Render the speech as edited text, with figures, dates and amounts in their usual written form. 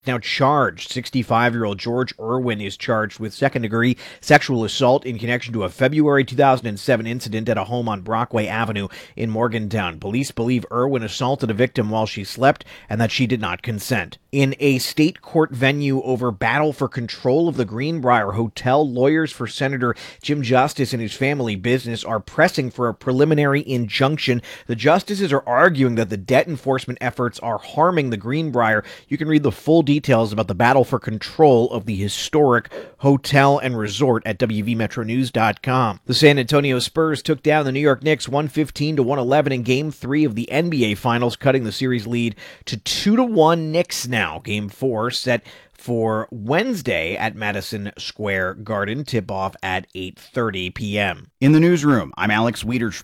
Now charged. 65-year-old George Irwin is charged with second-degree sexual assault in connection to a February 2007 incident at a home on Brockway Avenue in Morgantown. Police believe Irwin assaulted a victim while she slept and that she did not consent. In a state court venue over battle for control of the Greenbrier Hotel, lawyers for Senator Jim Justice and his family business are pressing for a preliminary injunction. The justices are arguing that the debt enforcement efforts are harming the Greenbrier. You can read the full details about the battle for control of the historic hotel and resort at WVMetroNews.com. The San Antonio Spurs took down the New York Knicks 115-111 in Game 3 of the NBA Finals, cutting the series lead to 2-1 Knicks now. Game 4 set for Wednesday at Madison Square Garden. Tip-off at 8:30 p.m. In the newsroom, I'm Alex Wiedersprecher.